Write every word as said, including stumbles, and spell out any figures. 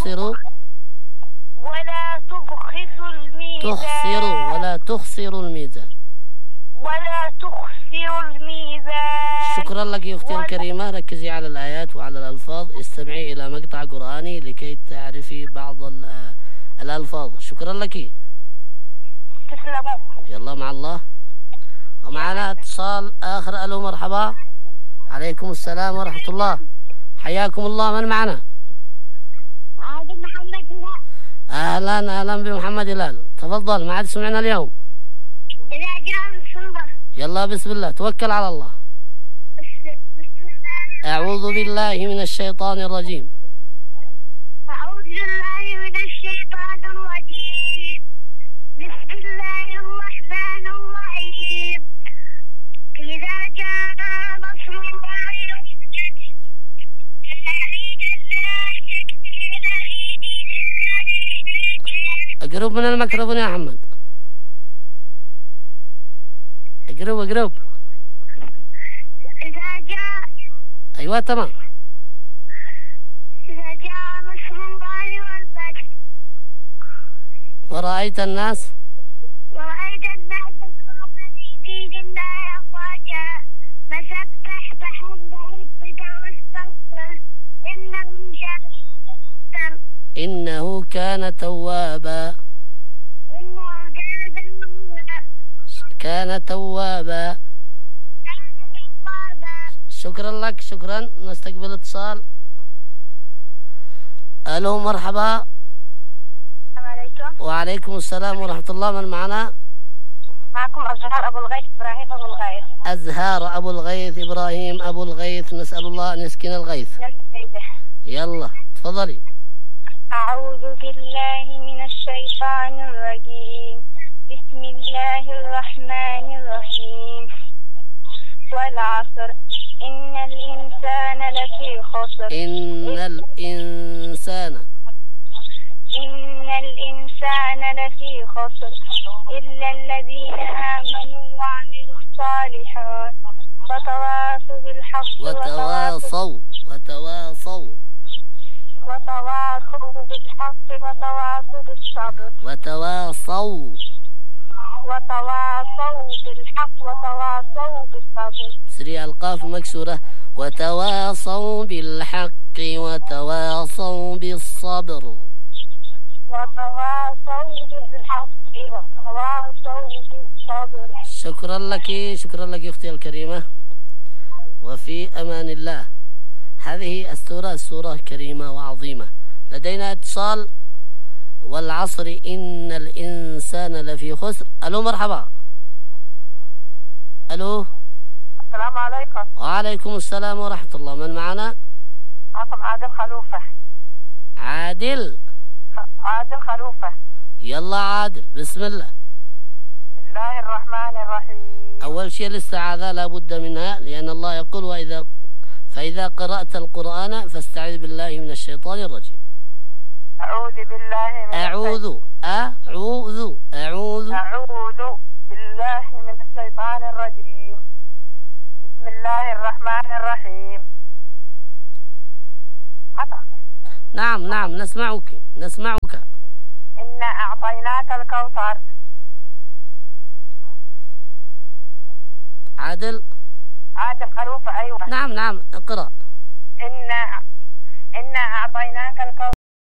تخسر ولا تبخسوا الميزان تخسر ولا تخسر الميزان ولا تخسروا الميزان. شكرا لك يا أختي الكريمة. ركزي على الآيات وعلى الألفاظ، استمعي إلى مقطع قرآني لكي تعرفي بعض الألفاظ. شكرا لك. تسلموا. يلا مع الله. ومعنا اتصال آخر. ألو مرحبا. عليكم السلام ورحمة الله. حياكم الله. من معنا؟ عادل محمد هلال. أهلا أهلا بمحمد هلال. تفضل. ما عاد سمعنا اليوم. إذا جاء الصبح. يلا بسم الله. توكل على الله. بسم الله. أعوذ بالله من الشيطان الرجيم. أعوذ بالله من الشيطان الرجيم. بسم الله الرحمن الرحيم. إذا جاء نصر الله اقرب من الميكروفون يا محمد. اقرب اقرب. إذا جاء. أيوة تمام. إذا جاء نصر الله والفتح. ورأيت الناس. ورأيت الناس يدخلون في دين الله أفواجا فسبح بحمد ربك واستغفره إنه كان إنه كان توابا. إنه كان توابا. كان توابا. كان توابا. شكرا لك. شكرا. نستقبل اتصال. ألو مرحبا. السلام عليكم. وعليكم السلام ورحمة الله. من معنا؟ معكم أزهار أبو الغيث إبراهيم أبو الغيث. أزهار أبو الغيث إبراهيم أبو الغيث. نسأل الله أن يسكن الغيث. يلا تفضلي. أعوذ بالله من الشيطان الرجيم. بسم الله الرحمن الرحيم. والعصر إن الإنسان لفي خسر. إن الإنسان إن الإنسان لفي خسر إلا الذين آمنوا وعملوا الصالحات وتواصوا بالحق وتواصوا وتواصوا وتواصوا بالحق وتواصوا بالصبر وتواصوا وتواصوا بالحق وتواصوا بالصبر. سريع القاف مكسورة. وتواصوا بالحق وتواصوا بالصبر. وتواصوا بالحق وتواصوا بالصبر. شكرا لك. شكرا لك أختي الكريمة. وفي أمان الله. هذه السورة السورة كريمة وعظيمة. لدينا اتصال. والعصر إن الإنسان لفي خسر. ألو مرحبا. ألو. السلام عليكم. وعليكم السلام ورحمة الله. من معنا؟ معكم عادل خلوفة. عادل. عادل خلوفة. يلا عادل بسم الله. بسم الله الرحمن الرحيم. أول شيء الاستعاذة لا بد منها، لأن الله يقول وإذا فإذا قرأت القرآن فاستعذ بالله من الشيطان الرجيم. أعوذ بالله من أعوذ أعوذ أعوذ أعوذ بالله من الشيطان الرجيم. بسم الله الرحمن الرحيم. نعم نعم نسمعك نسمعك. إنا أعطيناك الكوثر. عادل. عادل خلوفة. أيوة نعم نعم اقرأ. إنا إنا أعطيناك الكوثر.